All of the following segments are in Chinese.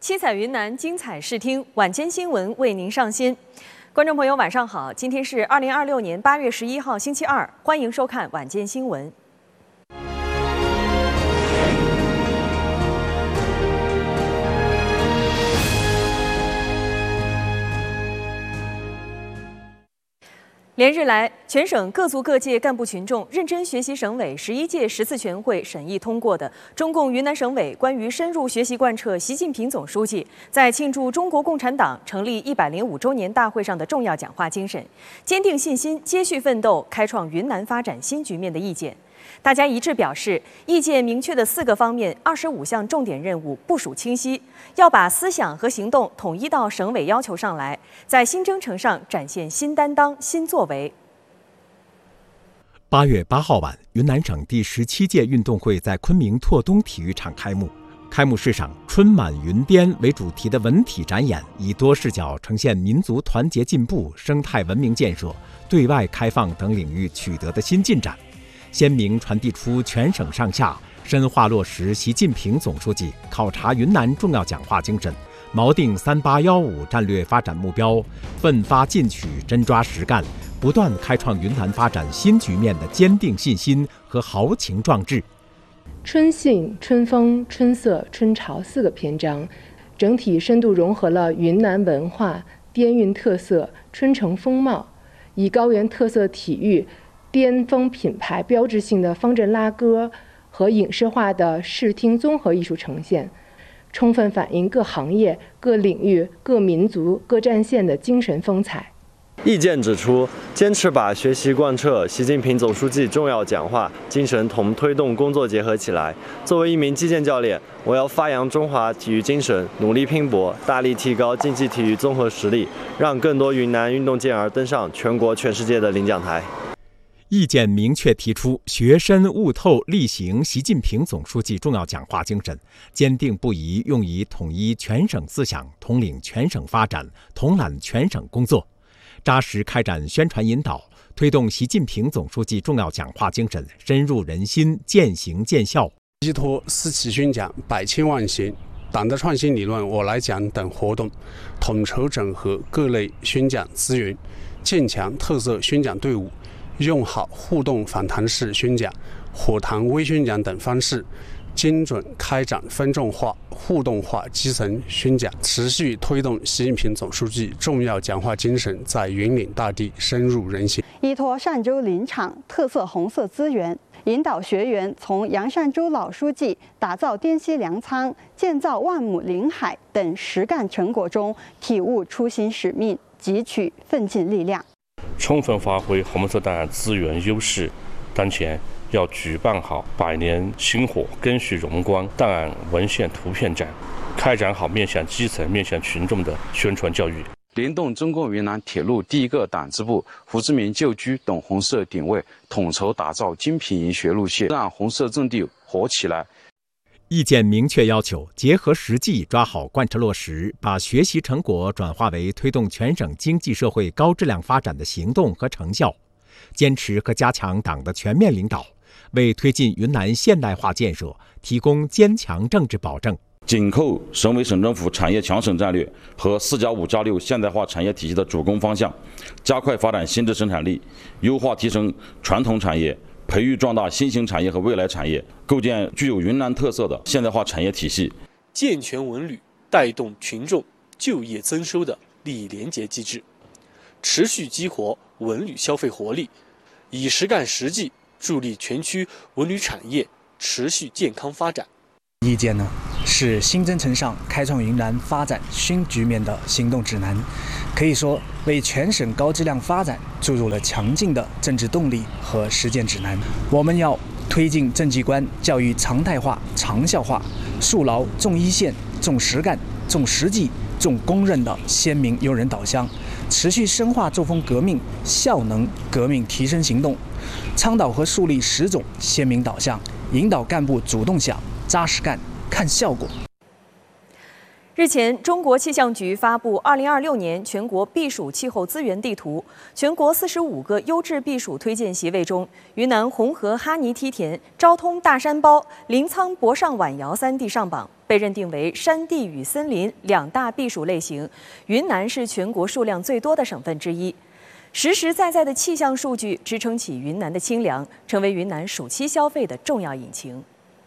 七彩云南，精彩视听，晚间新闻为您上新。观众朋友，晚上好，今天是2026年8月11号，星期二，欢迎收看晚间新闻。连日来，全省各族各界干部群众认真学习省委11届10次全会审议通过的中共云南省委关于深入学习贯彻习近平总书记在庆祝中国共产党成立105周年大会上的重要讲话精神，坚定信心，接续奋斗，开创云南发展新局面的意见。大家一致表示，意见明确的4个方面、25项重点任务部署清晰，要把思想和行动统一到省委要求上来，在新征程上展现新担当、新作为。 8月8号晚，云南省第17届运动会在昆明拓东体育场开幕。开幕式上，春满云巅为主题的文体展演，以多视角呈现民族团结进步、生态文明建设、对外开放等领域取得的新进展，鲜明传递出全省上下深化落实习近平总书记考察云南重要讲话精神，锚定3815战略发展目标，奋发进取，真抓实干，不断开创云南发展新局面的坚定信心和豪情壮志。 春信、春风、春色、春潮4个篇章，整体深度融合了云南文化、滇韵特色、春城风貌，以高原特色体育、巅峰品牌标志性的方阵拉歌和影视化的视听综合艺术呈现，充分反映各行业、各领域、各民族、各战线的精神风采。 意见指出，坚持把学习贯彻习近平总书记重要讲话精神同推动工作结合起来。作为一名击剑教练，我要发扬中华体育精神，努力拼搏，大力提高竞技体育综合实力，让更多云南运动健儿登上全国全世界的领奖台。 意见明确提出，学深悟透力行习近平总书记重要讲话精神，坚定不移用以统一全省思想，统领全省发展，统揽全省工作，扎实开展宣传引导，推动习近平总书记重要讲话精神深入人心，渐行渐效。 依托四起宣讲、百千万行、党的创新理论我来讲等活动，统筹整合各类宣讲资源，建强特色宣讲队伍，用好互动访谈式宣讲、火谈微宣讲等方式，精准开展分众化、互动化基层宣讲，持续推动习近平总书记重要讲话精神在云岭大地深入人心。 依托善州林场特色红色资源，引导学员从杨善洲老书记打造滇西粮仓、建造万亩林海等实干成果中体悟初心使命，汲取奋进力量， 充分发挥红色档案资源优势。当前要举办好百年星火赓续荣光档案文献图片展，开展好面向基层、面向群众的宣传教育， 联动中共云南铁路第1个党支部胡志明旧居等红色点位，统筹打造精品研学路线，让红色阵地活起来。 意见明确要求，结合实际抓好贯彻落实，把学习成果转化为推动全省经济社会高质量发展的行动和成效，坚持和加强党的全面领导，为推进云南现代化建设提供坚强政治保证。 紧扣省委省政府产业强省战略和4+5+6现代化产业体系的主攻方向，加快发展新质生产力，优化提升传统产业，培育壮大新型产业和未来产业，构建具有云南特色的现代化产业体系， 健全文旅带动群众就业增收的利益联结机制，持续激活文旅消费活力，以实干实际助力全区文旅产业持续健康发展。 意见呢，是新征程上开创云南发展新局面的行动指南，可以说为全省高质量发展注入了强劲的政治动力和实践指南。我们要推进政绩观教育常态化、长效化，树牢重一线、重实干、重实际、重公认的鲜明用人导向，持续深化作风革命、效能革命提升行动，倡导和树立10种鲜明导向，引导干部主动想、扎实干、看效果。 日前，中国气象局发布2026年全国避暑气候资源地图，全国45个优质避暑推荐席位中，云南红河哈尼梯田、昭通大山包、临沧博上晚瑶3地上榜，北被认定为山地与森林两大避暑类型。云南是全国数量最多的省份之一。实实在在的气象数据支撑起云南的清凉，成为云南暑期消费的重要引擎。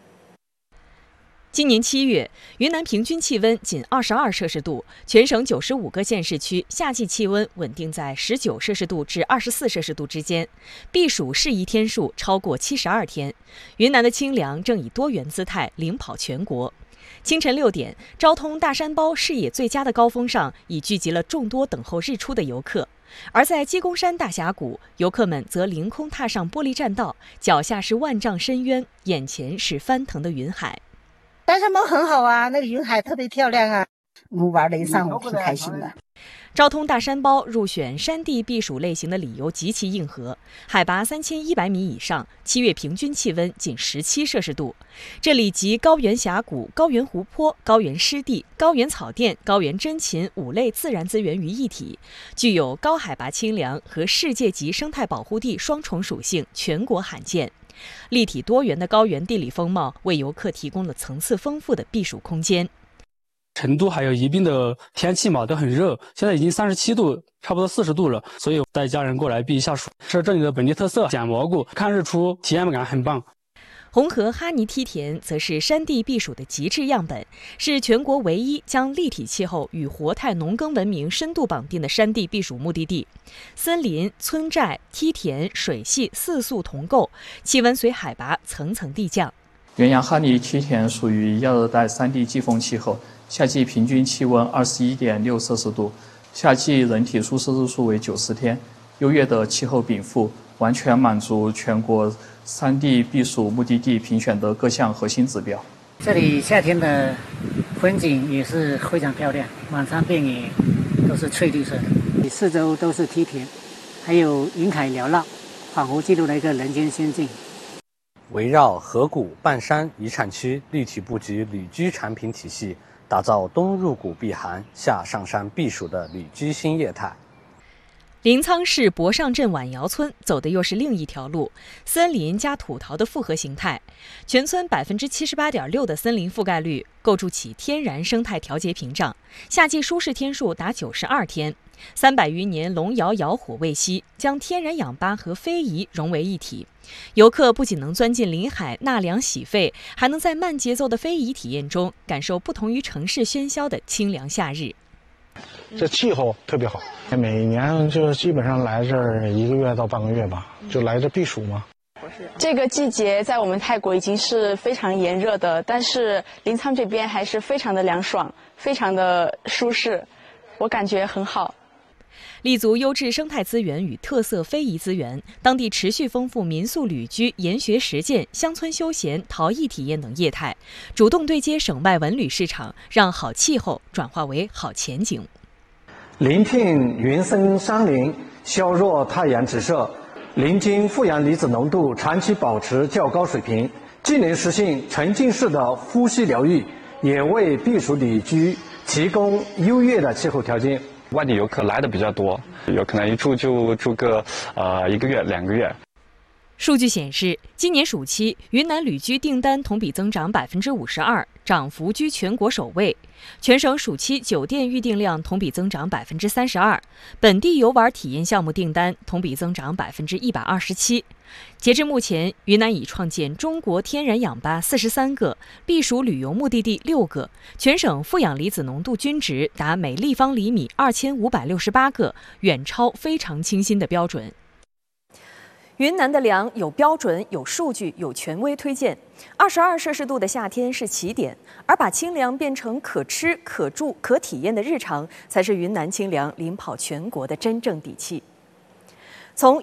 今年7月，云南平均气温仅22摄氏度，全省95个县市区夏季气温稳定在19摄氏度至24摄氏度之间，避暑适宜天数超过72天。云南的清凉正以多元姿态领跑全国。清晨6点，昭通大山包视野最佳的高峰上已聚集了众多等候日出的游客。而在鸡公山大峡谷，游客们则凌空踏上玻璃栈道，脚下是万丈深渊，眼前是翻腾的云海。 大山包很好啊，那个云海特别漂亮啊，我们玩了一上午，挺开心的。 昭通大山包入选山地避暑类型的理由极其硬核，海拔3100米以上，7月平均气温仅17摄氏度。这里集高原峡谷、高原湖泊、高原湿地、高原草甸、高原珍禽5类自然资源于一体，具有高海拔清凉和世界级生态保护地双重属性，全国罕见。立体多元的高原地理风貌为游客提供了层次丰富的避暑空间。 成都还有宜宾的天气嘛都很热，现在已经37度，差不多40度了，所以带家人过来避一下暑，是这里的本地特色，捡蘑菇、看日出，体验感很棒。 红河哈尼梯田则是山地避暑的极致样本，是全国唯一将立体气候与活态农耕文明深度绑定的山地避暑目的地。森林、村寨、梯田、水系4宿同构，气温随海拔层层递降。 元阳哈尼梯田属于亚热带山地季风气候，夏季平均气温21.6摄氏度，夏季人体舒适日数为90天，优越的气候禀赋，完全满足全国山地避暑目的地评选的各项核心指标。 这里夏天的风景也是非常漂亮，满山遍野都是翠绿色的，四周都是梯田，还有云海缭绕，仿佛记录了一个人间仙境。 围绕河谷半山遗产区立体布局旅居产品体系，打造冬入谷避寒、夏上山避暑的旅居新业态。 临沧市博上镇晚窑村走的又是另一条路，森林加土陶的复合形态，全村78.6%的森林覆盖率，构筑起天然生态调节屏障，夏季舒适天数达92天，300余年龙窑窑火未熄，将天然氧吧和非遗融为一体。游客不仅能钻进林海纳凉洗肺，还能在慢节奏的非遗体验中感受不同于城市喧嚣的清凉夏日。 这气候特别好，每年就基本上来这儿1个月到半个月吧，就来这避暑嘛。 这个季节在我们泰国已经是非常炎热的，但是临沧这边还是非常的凉爽，非常的舒适，我感觉很好。 立足优质生态资源与特色非遗资源，当地持续丰富民宿旅居、研学实践、乡村休闲、陶艺体验等业态，主动对接省外文旅市场，让好气候转化为好前景。 临聘云深山林，削弱太阳直射，临津负氧离子浓度长期保持较高水平，既能实现沉浸式的呼吸疗愈，也为避暑旅居提供优越的气候条件。 外地游客来的比较多，有可能一住就住个1个月、2个月。 数据显示，今年暑期云南旅居订单同比增长52%，涨幅居全国首位。全省暑期酒店预订量同比增长32%，本地游玩体验项目订单同比增长127%。截至目前，云南已创建中国天然氧吧43个，避暑旅游目的地6个，全省负氧离子浓度均值达每立方厘米2568个，远超非常清新的标准。云南的凉有标准、有数据、有权威推荐。22摄氏度的夏天是起点，而把清凉变成可吃、可住、可体验的日常，才是云南清凉领跑全国的真正底气。